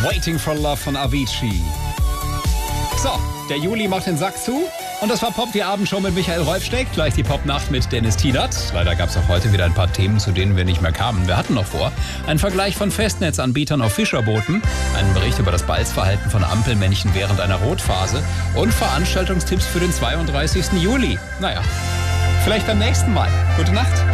Waiting for Love von Avicii. So, der Juli macht den Sack zu. Und das war Pop, die Abendshow mit Michael Rolfsteck. Gleich die Popnacht mit Dennis Tienert. Leider gab es auch heute wieder ein paar Themen, zu denen wir nicht mehr kamen. Wir hatten noch vor einen Vergleich von Festnetzanbietern auf Fischerbooten, einen Bericht über das Balzverhalten von Ampelmännchen während einer Rotphase und Veranstaltungstipps für den 32. Juli. Naja, vielleicht beim nächsten Mal. Gute Nacht.